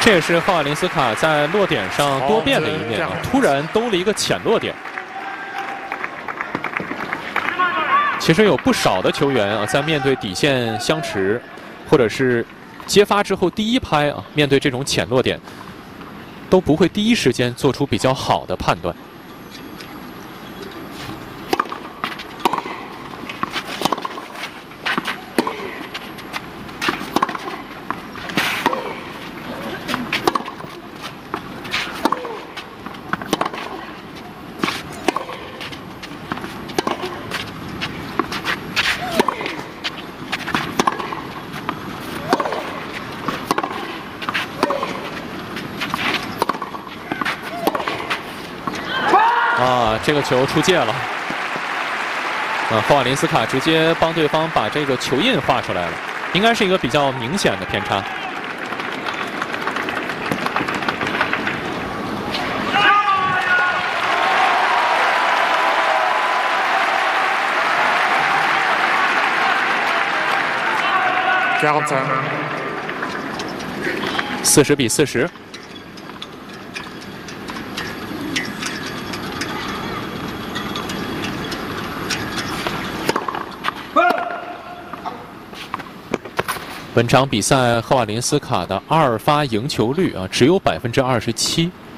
这也是赫瓦林斯卡在落点上多变的一面啊，突然兜了一个浅落点。其实有不少的球员啊，在面对底线相持，或者是接发之后第一拍啊，面对这种浅落点，都不会第一时间做出比较好的判断。这个球出界了，赫瓦林斯卡直接帮对方把这个球印画出来了，应该是一个比较明显的偏差。40比40。本场比赛，赫瓦林斯卡的2发赢球率啊，只有27%。